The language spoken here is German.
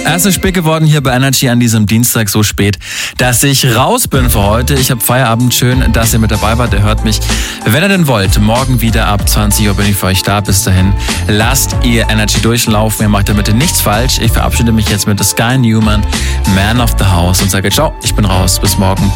Es ist spät geworden hier bei Energy an diesem Dienstag, so spät, dass ich raus bin für heute. Ich habe Feierabend. Schön, dass ihr mit dabei wart. Ihr hört mich, wenn ihr denn wollt, morgen wieder ab 20 Uhr bin ich für euch da. Bis dahin lasst ihr Energy durchlaufen. Ihr macht damit nichts falsch. Ich verabschiede mich jetzt mit The Sky Newman, Man of the House, und sage ciao, ich bin raus. Bis morgen.